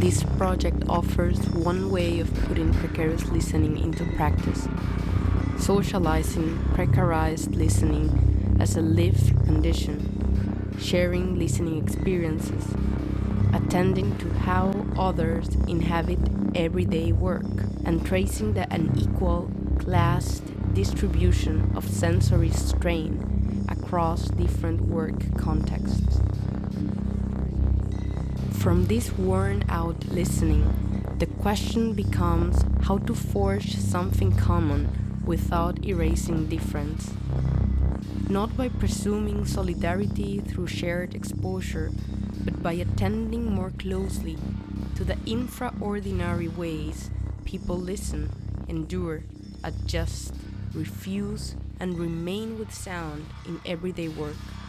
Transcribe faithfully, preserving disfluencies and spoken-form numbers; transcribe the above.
This project offers one way of putting precarious listening into practice, socializing precarized listening as a lived condition, sharing listening experiences, attending to how others inhabit everyday work, and tracing the unequal class distribution of sensory strain across different work contexts. From this worn-out listening, the question becomes how to forge something common without erasing difference. Not by presuming solidarity through shared exposure, but by attending more closely to the infraordinary ways people listen, endure, adjust, refuse, and remain with sound in everyday work.